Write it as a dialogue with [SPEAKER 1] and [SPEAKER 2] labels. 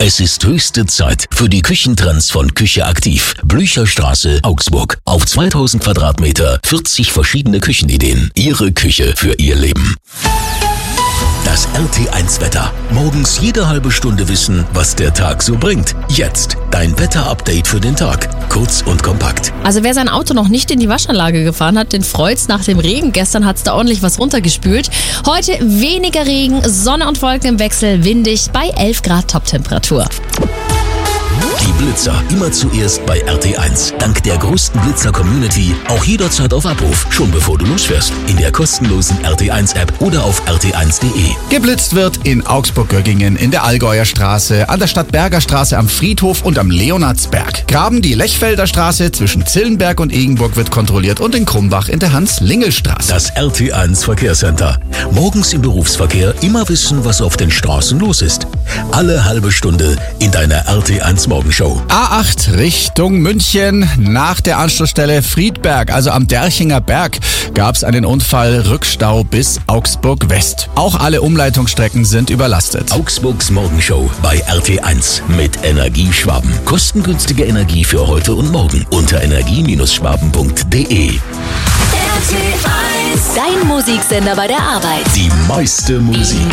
[SPEAKER 1] Es ist höchste Zeit für die Küchentrends von Küche Aktiv. Blücherstraße, Augsburg. Auf 2000 Quadratmeter, 40 verschiedene Küchenideen. Ihre Küche für Ihr Leben. Das RT1-Wetter. Morgens jede halbe Stunde wissen, was der Tag so bringt. Jetzt dein Wetter-Update für den Tag. Kurz und kompakt.
[SPEAKER 2] Also wer sein Auto noch nicht in die Waschanlage gefahren hat, den freut's. Nach dem Regen gestern hat's da ordentlich was runtergespült. Heute weniger Regen, Sonne und Wolken im Wechsel, windig bei 11 Grad Toptemperatur.
[SPEAKER 1] Die Blitzer immer zuerst bei RT1. Dank der größten Blitzer-Community auch jederzeit auf Abruf. Schon bevor du losfährst. In der kostenlosen RT1-App oder auf rt1.de.
[SPEAKER 3] Geblitzt wird in Augsburg-Göggingen, in der Allgäuer Straße, an der Stadtberger Straße am Friedhof und am Leonardsberg. Graben die Lechfelder Straße zwischen Zillenberg und Egenburg wird kontrolliert und in Krumbach in der Hans-Lingel-Straße.
[SPEAKER 1] Das RT1 Verkehrscenter. Morgens im Berufsverkehr immer wissen, was auf den Straßen los ist. Alle halbe Stunde in deiner RT1 Morgenshow.
[SPEAKER 3] A8 Richtung München. Nach der Anschlussstelle Friedberg, also am Derchinger Berg, gab es einen Unfall, Rückstau bis Augsburg West. Auch alle Umleitungsstrecken sind überlastet.
[SPEAKER 1] Augsburgs Morgenshow bei RT1 mit Energieschwaben. Kostengünstige Energie für heute und morgen unter energie-schwaben.de.
[SPEAKER 4] RT1, dein Musiksender bei der Arbeit.
[SPEAKER 1] Die meiste Musik.